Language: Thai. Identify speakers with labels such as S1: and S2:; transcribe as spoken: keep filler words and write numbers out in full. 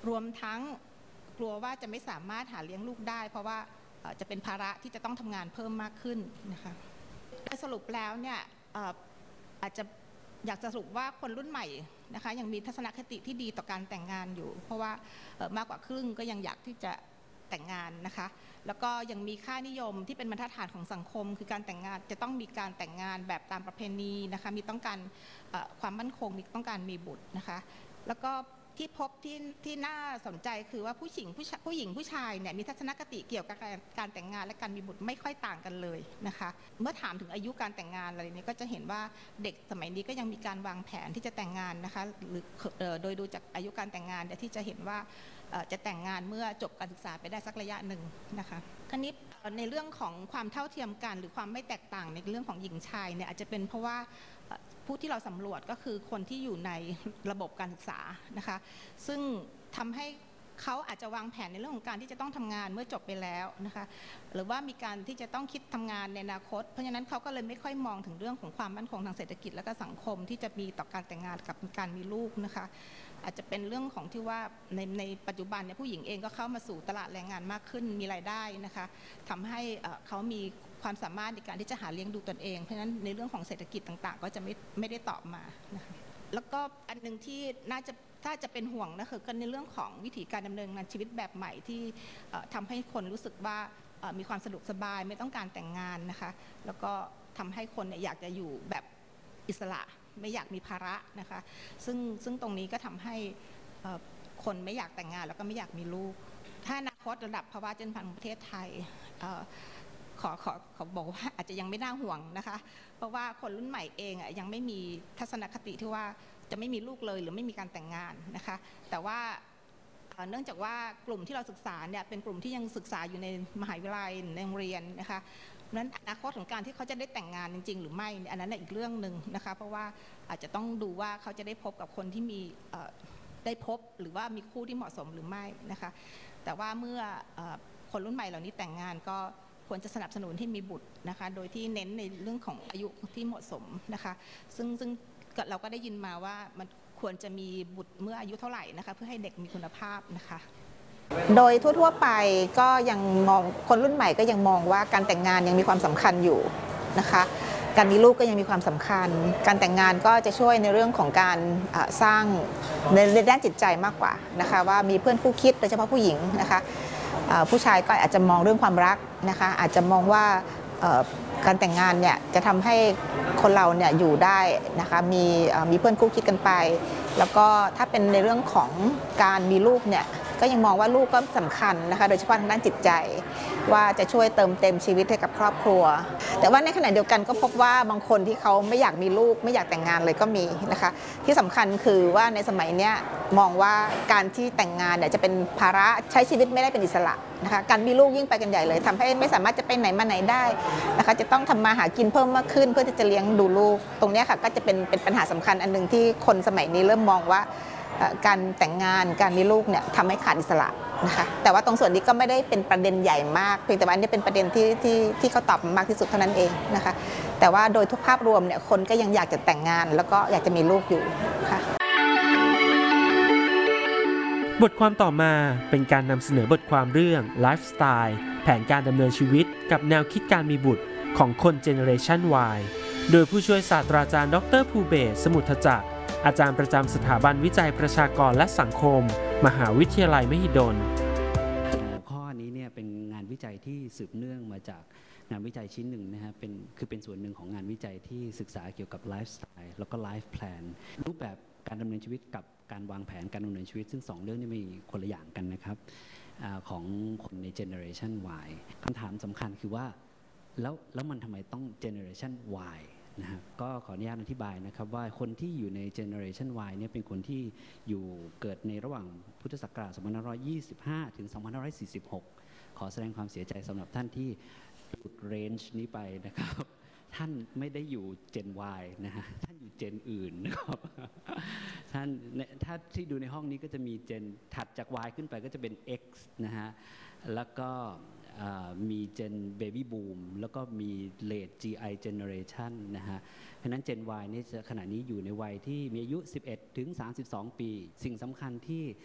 S1: รวมทั้งกลัวว่าจะไม่สามารถหาเลี้ยงลูกได้เพราะว่าจะเป็นภาระที่จะต้องทำงานเพิ่มมากขึ้นนะคะโดยสรุปแล้วเนี่ยอาจจะอยากจะสรุปว่าคนรุ่นใหม่นะคะยังมีทัศนคติที่ดีต่อการแต่งงานอยู่เพราะว่ามากกว่าครึ่งก็ยังอยากที่จะแต่งงานนะคะแล้วก็ยังมีค่านิยมที่เป็นบรรทัดฐานของสังคมคือการแต่งงานจะต้องมีการแต่งงานแบบตามประเพณีนะคะมีต้องการความมั่นคงมีต้องการมีบุตรนะคะแล้วก็ที่พบที่ที่น่าสนใจคือว่าผู้หญิงผู้ผู้หญิงผู้ชายเนี่ยมีทัศนคติเกี่ยวกับการแต่งงานและการมีบุตรไม่ค่อยต่างกันเลยนะคะเมื่อถามถึงอายุการแต่งงานอะไรนี้ก็จะเห็นว่าเด็กสมัยนี้ก็ยังมีการวางแผนที่จะแต่งงานนะคะหรือโดยดูจากอายุการแต่งงานที่จะเห็นว่าจะแต่งงานเมื่อจบการศึกษาไปได้สักระยะหนึ่งนะคะคราวนี้ในเรื่องของความเท่าเทียมกันหรือความไม่แตกต่างในเรื่องของหญิงชายเนี่ยอาจจะเป็นเพราะว่าผู้ที่เราสำรวจก็คือคนที่อยู่ในระบบการศึกษานะคะซึ่งทำให้เขาอาจจะวางแผนในเรื่องของการที่จะต้องทำงานเมื่อจบไปแล้วนะคะหรือว่ามีการที่จะต้องคิดทำงานในอนาคตเพราะฉะนั้นเขาก็เลยไม่ค่อยมองถึงเรื่องของความมั่นคงทางเศรษฐกิจและก็สังคมที่จะมีต่อการแต่งงานกับการมีลูกนะคะอาจจะเป็นเรื่องของที่ว่าในในปัจจุบันเนี่ยผู้หญิงเองก็เข้ามาสู่ตลาดแรงงานมากขึ้นมีรายได้นะคะทำให้เขามีความสามารถในการที่จะหาเลี้ยงดูตนเองเพราะฉะนั้นในเรื่องของเศรษฐกิจต่างๆก็จะไม่ไม่ได้ตอบมานะคะแล้วก็อันนึงที่น่าจะถ้าจะเป็นห่วงนะคือกันในเรื่องของวิถีการดำเนินงานชีวิตแบบใหม่ที่ทำให้คนรู้สึกว่ามีความสะดวกสบายไม่ต้องการแต่งงานนะคะแล้วก็ทำให้คนเนี่ยอยากจะอยู่แบบอิสระไม่อยากมีภาระนะคะซึ่งซึ่งตรงนี้ก็ทำให้คนไม่อยากแต่งงานแล้วก็ไม่อยากมีลูกถ้าอนาคตระดับภาวะเจริญพันธุ์ของประเทศไทยขอขอขอบอกว่าอาจจะยังไม่น่าห่วงนะคะเพราะว่าคนรุ่นใหม่เองยังไม่มีทัศนคติที่ว่าจะไม่มีลูกเลยหรือไม่มีการแต่งงานนะคะแต่ว่าเนื่องจากว่ากลุ่มที่เราศึกษาเนี่ยเป็นกลุ่มที่ยังศึกษาอยู่ในมหาวิทยาลัยในโรงเรียนนะคะนั้นอนาคตของการที่เขาจะได้แต่งงานจริงๆหรือไม่อันนั้นอีกเรื่องหนึ่งนะคะเพราะว่าอาจจะต้องดูว่าเขาจะได้พบกับคนที่มีได้พบหรือว่ามีคู่ที่เหมาะสมหรือไม่นะคะแต่ว่าเมื่อคนรุ่นใหม่เหล่านี้แต่งงานก็ควรจะสนับสนุนที่มีบุตรนะคะโดยที่เน้นในเรื่องของอายุที่เหมาะสมนะคะซึ่งซึ่งเราก็ได้ยินมาว่ามันควรจะมีบุตรเมื่ออายุเท่าไหร่นะคะเพื่อให้เด็กมีคุณภาพนะคะโดยทั่วๆไปก็ยังมองคนรุ่นใหม่ก็ยังมองว่าการแต่งงานยังมีความสำคัญอยู่นะคะการมีลูกก็ยังมีความสำคัญการแต่งงานก็จะช่วยในเรื่องของการสร้างในด้านจิตใจมากกว่านะคะว่ามีเพื่อนคู่คิดโดยเฉพาะผู้หญิงนะคะผู้ชายก็อาจจะมองเรื่องความรักนะคะอาจจะมองว่าการแต่งงานเนี่ยจะทำให้คนเราเนี่ยอยู่ได้นะคะมีมีเพื่อนคู่คิดกันไปแล้วก็ถ้าเป็นในเรื่องของการมีลูกเนี่ยก็ยังมองว่าลูกก็สำคัญนะคะโดยเฉพาะทางด้านจิตใจว่าจะช่วยเติมเต็มชีวิตให้กับครอบครัวแต่ว่าในขณะเดียวกันก็พบว่าบางคนที่เขาไม่อยากมีลูกไม่อยากแต่งงานเลยก็มีนะคะที่สำคัญคือว่าในสมัยนี้มองว่าการที่แต่งงานเนี่ยจะเป็นภาระใช้ชีวิตไม่ได้เป็นอิสระนะคะการมีลูกยิ่งไปกันใหญ่เลยทำให้ไม่สามารถจะไปไหนมาไหนได้นะคะจะต้องทำมาหากินเพิ่มมากขึ้นเพื่อที่จะเลี้ยงดูลูกตรงนี้ค่ะก็จะเป็นเป็นปัญหาสำคัญอันหนึ่งที่คนสมัยนี้เริ่มมองว่าการแต่งงานการมีลูกเนี่ยทำให้ขาดอิสระนะคะแต่ว่าตรงส่วนนี้ก็ไม่ได้เป็นประเด็นใหญ่มากเพียงแต่ว่านี่เป็นประเด็นที่ที่ที่เขาตอบมากที่สุดเท่านั้นเองนะคะแต่ว่าโดยทุกภาพรวมเนี่ยคนก็ยังอยากจะแต่งงานแล้วก็อยากจะมีลูกอยู่ค่ะ
S2: บทความต่อมาเป็นการนำเสนอบทความเรื่องไลฟ์สไตล์แผนการดำเนินชีวิตกับแนวคิดการมีบุตรของคนเจเนอเรชัน Y โดยผู้ช่วยศาสตราจารย์ดรภูเบศร สมุทรจักรอาจารย์ประจำสถาบันวิจัยประชากรและสังคมมหาวิทยาลัยมหิดล
S3: ข้อนี้เนี่ยเป็นงานวิจัยที่สืบเนื่องมาจากงานวิจัยชิ้นหนึ่งนะฮะเป็นคือเป็นส่วนหนึ่งของงานวิจัยที่ศึกษาเกี่ยวกับไลฟ์สไตล์แล้วก็ไลฟ์แพลนรูปแบบการดำเนินชีวิตกับการวางแผนการดำเนินชีวิตซึ่งสองเรื่องนี้มีคนละอย่างกันนะครับอของคนในเจเนอเรชัน Y คำถามสำคัญคือว่าแล้วแล้วมันทำไมต้องเจเนอเรชัน Yนะฮะก็ขออนุญาตอธิบายนะครับว่าคนที่อยู่ใน Generation Y เนี่ยเป็นคนที่อยู่เกิดในระหว่างพุทธศักราช สองพันห้าร้อยยี่สิบห้า ถึง สองพันห้าร้อยสี่สิบหก ขอแสดงความเสียใจสำหรับท่านที่หลุดเรนจ์นี้ไปนะครับท่านไม่ได้อยู่ Gen Y นะฮะท่านอยู่ Gen อื่นนะครับท่านถ้าที่ดูในห้องนี้ก็จะมี Gen ถัดจาก Y ขึ้นไปก็จะเป็น X นะฮะแล้วก็มีเจน Baby Boom แล้วก็มี Late จี ไอ Generation นะฮะเพราะนั้น Gen Y นี่ขณะนี้อยู่ในวัยที่มีอายุ สิบเอ็ดถึงสามสิบสอง ปีสิ่งสำคัญที่